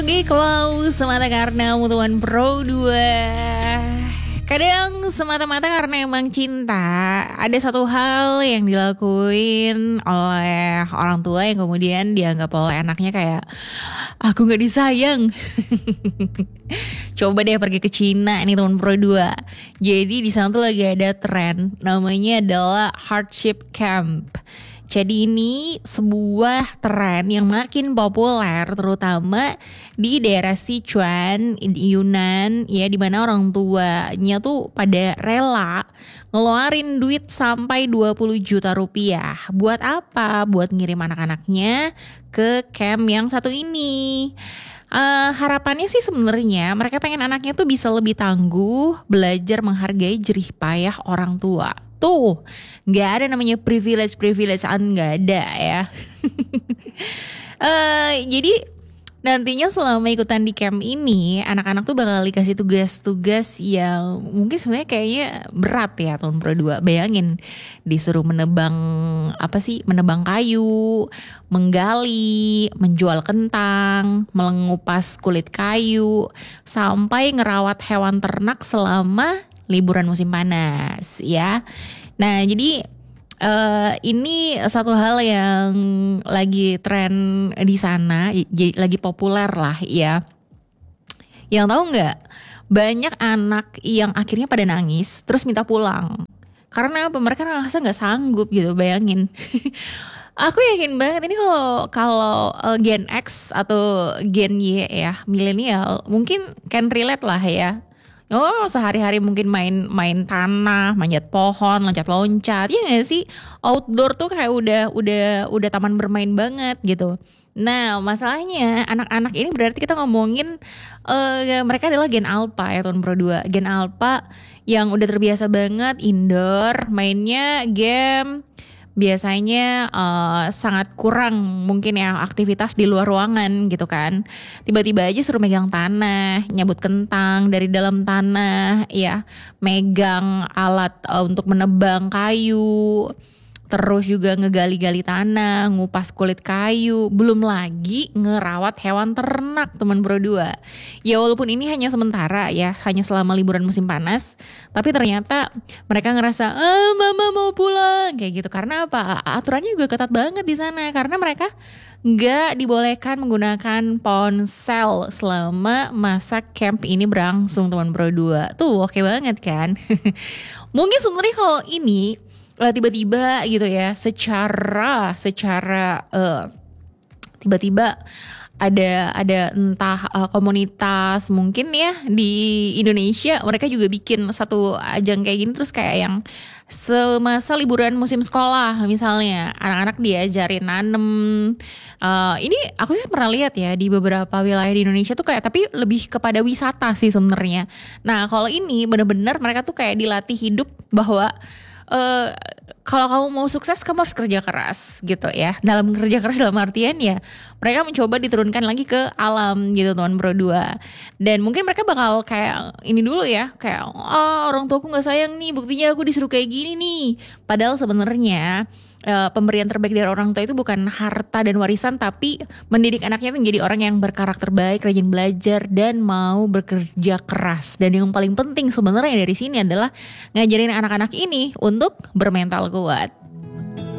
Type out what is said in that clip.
Oke, kalau semata karena Mutuan Pro 2. Kadang semata-mata karena emang cinta. Ada satu hal yang dilakuin oleh orang tua yang kemudian dianggap oleh anaknya kayak, aku gak disayang. Coba deh pergi ke Cina nih teman Pro 2. Jadi di sana tuh lagi ada tren, namanya adalah hardship camp. Jadi ini sebuah tren yang makin populer terutama di daerah Sichuan, Yunnan, ya, di mana orang tuanya tuh pada rela ngeluarin duit sampai 20 juta rupiah. Buat apa? Buat ngirim anak-anaknya ke camp yang satu ini. Harapannya sih sebenarnya mereka pengen anaknya tuh bisa lebih tangguh, belajar menghargai jerih payah orang tua. Tuh, nggak ada namanya privilege-privilegean, nggak ada ya. Jadi nantinya selama ikutan di camp ini, anak-anak tuh bakal dikasih tugas-tugas yang mungkin sebenarnya kayaknya berat ya tahun Pro 2. Bayangin disuruh menebang menebang kayu, menggali, menjual kentang, mengupas kulit kayu, sampai ngerawat hewan ternak selama liburan musim panas ya. Nah, jadi ini satu hal yang lagi tren di sana, lagi populer lah ya. Yang tahu nggak? Banyak anak yang akhirnya pada nangis terus minta pulang. Karena apa? Mereka ngerasa nggak sanggup gitu, bayangin. Aku yakin banget ini kalau Gen X atau Gen Y ya, milenial, mungkin can relate lah ya. Oh, sehari-hari mungkin main tanah, manjat pohon, loncat-loncat. Ya nggak sih? Outdoor tuh kayak udah taman bermain banget gitu. Nah, masalahnya anak-anak ini berarti kita ngomongin mereka adalah Gen Alpha ya tahun Pro 2. Gen Alpha yang udah terbiasa banget indoor, mainnya game. Biasanya sangat kurang mungkin ya aktivitas di luar ruangan gitu kan. Tiba-tiba aja suruh megang tanah, nyabut kentang dari dalam tanah ya, megang alat untuk menebang kayu, terus juga ngegali-gali tanah, ngupas kulit kayu, belum lagi ngerawat hewan ternak teman Pro 2. Ya walaupun ini hanya sementara ya, hanya selama liburan musim panas, tapi ternyata mereka ngerasa, mama mau pulang kayak gitu. Karena apa? Aturannya juga ketat banget di sana, karena mereka nggak dibolehkan menggunakan ponsel selama masa camp ini berlangsung teman Pro 2. Tuh oke banget kan? Mungkin sebenarnya kalau ini tiba-tiba gitu ya, secara tiba-tiba ada entah komunitas mungkin ya di Indonesia, mereka juga bikin satu ajang kayak gini, terus kayak yang semasa liburan musim sekolah misalnya anak-anak diajarin nanem. Ini aku sih pernah lihat ya di beberapa wilayah di Indonesia tuh kayak, tapi lebih kepada wisata sih sebenarnya. Nah kalau ini benar-benar mereka tuh kayak dilatih hidup bahwa kalau kamu mau sukses kamu harus kerja keras gitu ya. Dalam kerja keras dalam artian ya mereka mencoba diturunkan lagi ke alam gitu teman Pro 2. Dan mungkin mereka bakal kayak ini dulu ya, kayak orang tuaku gak sayang nih, buktinya aku disuruh kayak gini nih. Padahal sebenarnya pemberian terbaik dari orang tua itu bukan harta dan warisan, tapi mendidik anaknya itu menjadi orang yang berkarakter baik, rajin belajar, dan mau bekerja keras. Dan yang paling penting sebenarnya dari sini adalah ngajarin anak-anak ini untuk bermental kuat.